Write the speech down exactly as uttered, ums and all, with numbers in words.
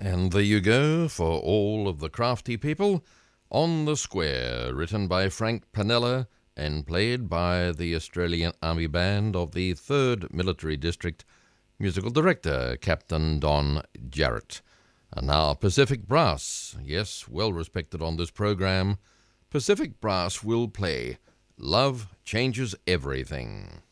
And there you go for all of the crafty people. On the Square, written by Frank Panella and played by the Australian Army Band of the third Military District, musical director Captain Don Jarrett. And now Pacific Brass, yes, well respected on this program. Pacific Brass will play Love Changes Everything.